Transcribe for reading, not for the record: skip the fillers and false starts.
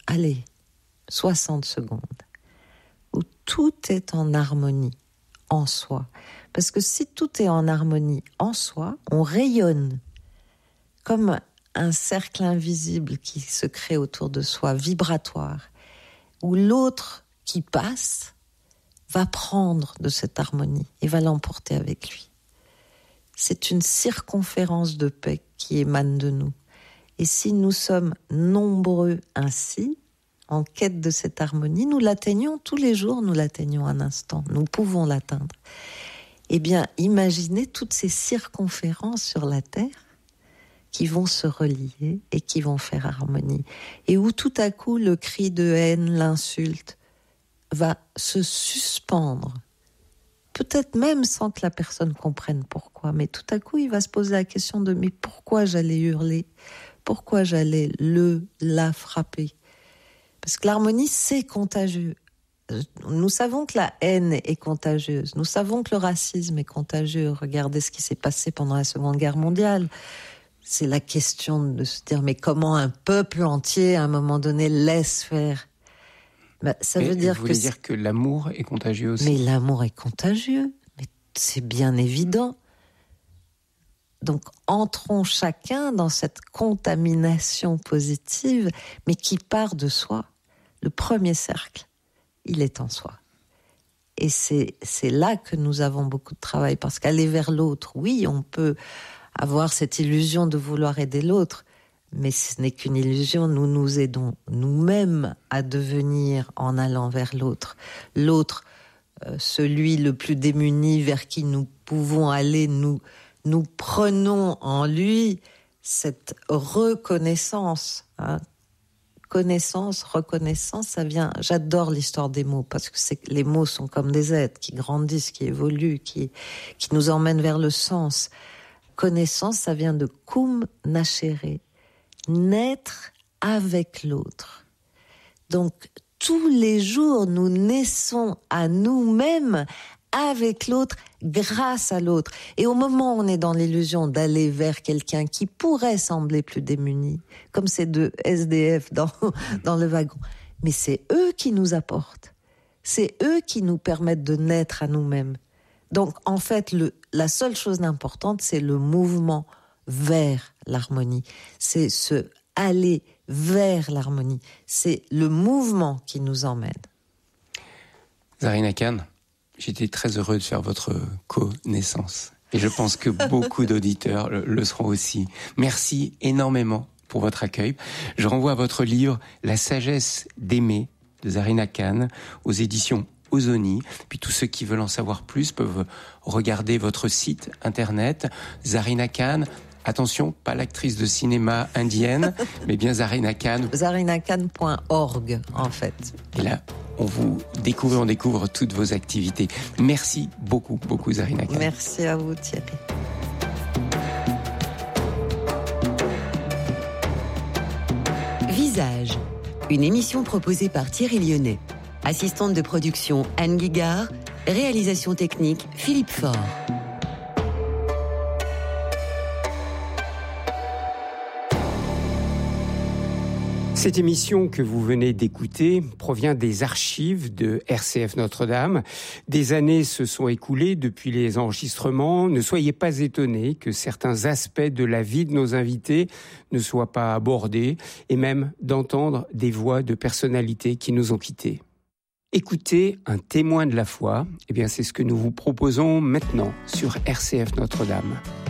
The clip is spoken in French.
60 secondes, où tout est en harmonie en soi. Parce que si tout est en harmonie en soi, on rayonne comme un cercle invisible qui se crée autour de soi, vibratoire, où l'autre qui passe va prendre de cette harmonie et va l'emporter avec lui. C'est une circonférence de paix qui émane de nous. Et si nous sommes nombreux ainsi, en quête de cette harmonie, nous l'atteignons tous les jours, nous l'atteignons un instant, nous pouvons l'atteindre. Eh bien, imaginez toutes ces circonférences sur la Terre qui vont se relier et qui vont faire harmonie. Et où tout à coup, le cri de haine, l'insulte, va se suspendre. Peut-être même sans que la personne comprenne pourquoi. Mais tout à coup, il va se poser la question de « mais pourquoi j'allais hurler ? Pourquoi j'allais la frapper ?» Parce que l'harmonie, c'est contagieux. Nous savons que la haine est contagieuse. Nous savons que le racisme est contagieux. Regardez ce qui s'est passé pendant la Seconde Guerre mondiale. C'est la question de se dire, mais comment un peuple entier, à un moment donné, laisse faire ? Ça veut dire vous voulez dire que l'amour est contagieux aussi ? Mais l'amour est contagieux. Mais c'est bien évident. Donc, entrons chacun dans cette contamination positive, mais qui part de soi. Le premier cercle, il est en soi. Et c'est là que nous avons beaucoup de travail, parce qu'aller vers l'autre, oui, on peut avoir cette illusion de vouloir aider l'autre, mais ce n'est qu'une illusion. Nous nous aidons nous-mêmes à devenir en allant vers l'autre. L'autre, celui le plus démuni vers qui nous pouvons aller, nous prenons en lui cette reconnaissance. Connaissance, reconnaissance, ça vient... J'adore l'histoire des mots, parce que les mots sont comme des êtres qui grandissent, qui évoluent, qui nous emmènent vers le sens. Connaissance, ça vient de cum nascere, naître avec l'autre. Donc, tous les jours, nous naissons à nous-mêmes avec l'autre, grâce à l'autre. Et au moment où on est dans l'illusion d'aller vers quelqu'un qui pourrait sembler plus démuni, comme ces deux SDF dans le wagon, mais c'est eux qui nous apportent. C'est eux qui nous permettent de naître à nous-mêmes. Donc, en fait, la seule chose d'importante, c'est le mouvement vers l'harmonie. C'est se aller vers l'harmonie. C'est le mouvement qui nous emmène. Zarina Khan, j'étais très heureux de faire votre connaissance. Et je pense que beaucoup d'auditeurs le seront aussi. Merci énormément pour votre accueil. Je renvoie à votre livre « La sagesse d'aimer » de Zarina Khan aux éditions Ozoni. Puis tous ceux qui veulent en savoir plus peuvent regarder votre site internet Zarina Khan. Attention, pas l'actrice de cinéma indienne, mais bien Zarina Khan. zarinakhan.org en fait. Et là, on découvre toutes vos activités. Merci beaucoup Zarina Khan. Merci à vous Thierry. Visage, une émission proposée par Thierry Lyonnais. Assistante de production Anne Guigard, réalisation technique Philippe Faure. Cette émission que vous venez d'écouter provient des archives de RCF Notre-Dame. Des années se sont écoulées depuis les enregistrements. Ne soyez pas étonnés que certains aspects de la vie de nos invités ne soient pas abordés et même d'entendre des voix de personnalités qui nous ont quittés. Écoutez un témoin de la foi, c'est ce que nous vous proposons maintenant sur RCF Notre-Dame.